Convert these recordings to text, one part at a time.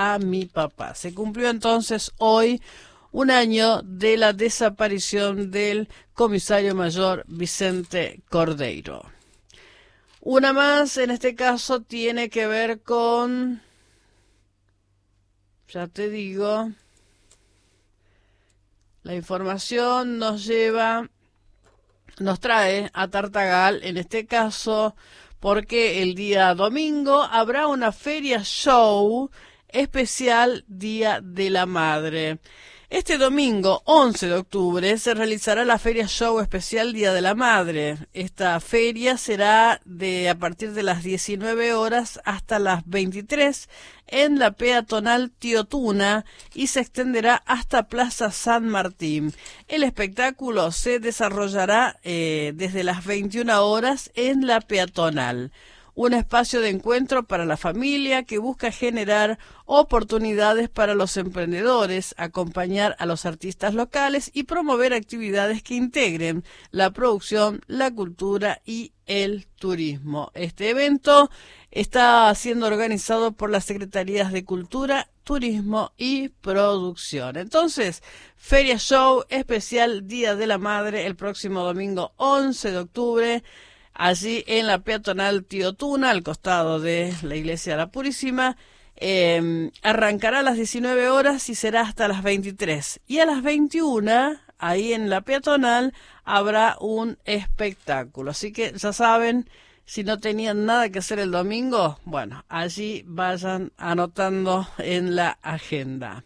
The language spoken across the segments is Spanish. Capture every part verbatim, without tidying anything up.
a mi papá. Se cumplió entonces hoy un año de la desaparición del comisario mayor Vicente Cordeiro. Una más, en este caso, tiene que ver con, ya te digo, la información nos lleva, nos trae a Tartagal, en este caso, porque el día domingo habrá una feria show especial Día de la Madre. Este domingo, once de octubre, se realizará la Feria Show Especial Día de la Madre. Esta feria será de a partir de las diecinueve horas hasta las veintitrés en la peatonal Tío Tuna y se extenderá hasta Plaza San Martín. El espectáculo se desarrollará eh, desde las veintiuna horas en la peatonal. Un espacio de encuentro para la familia que busca generar oportunidades para los emprendedores, acompañar a los artistas locales y promover actividades que integren la producción, la cultura y el turismo. Este evento está siendo organizado por las Secretarías de Cultura, Turismo y Producción. Entonces, Feria Show Especial Día de la Madre el próximo domingo once de octubre. Allí en la peatonal Tío Tuna, al costado de la iglesia de la Purísima, eh, arrancará a las diecinueve horas y será hasta las veintitrés. Y a las veintiuna, ahí en la peatonal, habrá un espectáculo. Así que ya saben, si no tenían nada que hacer el domingo, bueno, allí vayan anotando en la agenda.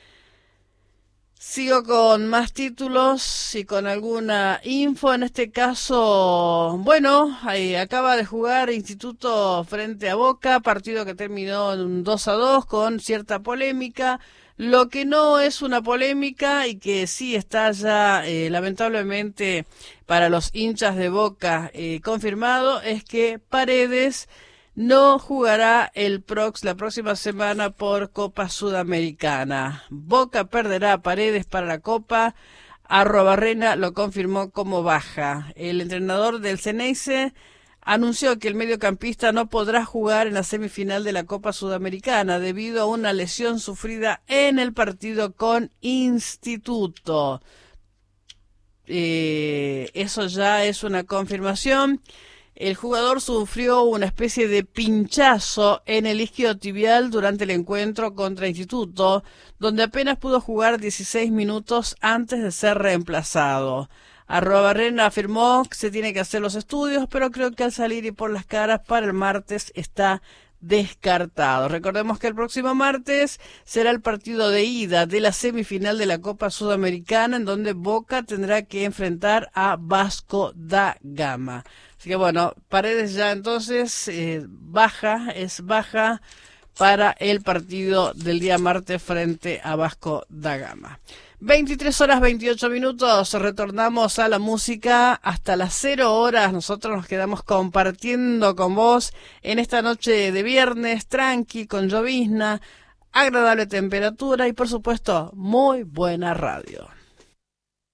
Sigo con más títulos y con alguna info. En este caso, bueno, ahí acaba de jugar Instituto frente a Boca, partido que terminó en un dos a dos con cierta polémica. Lo que no es una polémica y que sí está ya eh, lamentablemente para los hinchas de Boca eh, confirmado es que Paredes no jugará el prox la próxima semana por Copa Sudamericana. Boca perderá a Paredes para la Copa. Arrobarrena lo confirmó como baja. El entrenador del Ceneice anunció que el mediocampista no podrá jugar en la semifinal de la Copa Sudamericana debido a una lesión sufrida en el partido con Instituto. Eh, eso ya es una confirmación. El jugador sufrió una especie de pinchazo en el isquiotibial durante el encuentro contra Instituto, donde apenas pudo jugar dieciséis minutos antes de ser reemplazado. Arrobarrena afirmó que se tiene que hacer los estudios, pero creo que al salir y por las caras para el martes está descartado. Recordemos que el próximo martes será el partido de ida de la semifinal de la Copa Sudamericana, en donde Boca tendrá que enfrentar a Vasco da Gama. Así que bueno, Paredes ya entonces eh, baja, es baja para el partido del día martes frente a Vasco da Gama. veintitrés horas veintiocho minutos, retornamos a la música hasta las cero horas. Nosotros nos quedamos compartiendo con vos en esta noche de viernes, tranqui, con llovizna, agradable temperatura y por supuesto muy buena radio.